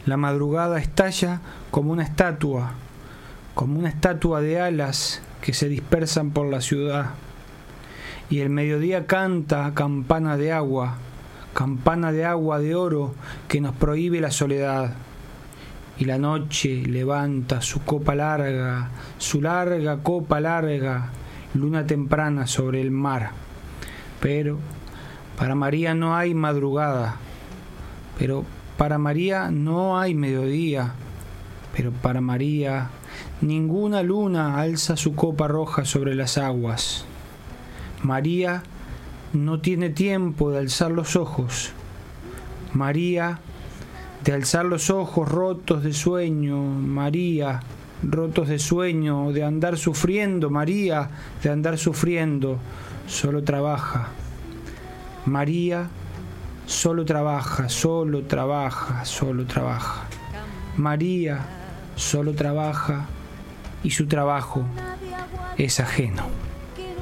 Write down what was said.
La madrugada estalla como una estatua de alas que se dispersan por la ciudad. Y el mediodía canta campana de agua de oro que nos prohíbe la soledad. Y la noche levanta su copa larga, su larga copa larga, luna temprana sobre el mar. Pero para María no hay madrugada, pero para María no hay mediodía, pero para María ninguna luna alza su copa roja sobre las aguas. María no tiene tiempo de alzar los ojos. María, de alzar los ojos rotos de sueño. María, rotos de sueño, de andar sufriendo. María, de andar sufriendo, solo trabaja. María solo trabaja, solo trabaja, solo trabaja. María solo trabaja y su trabajo es ajeno.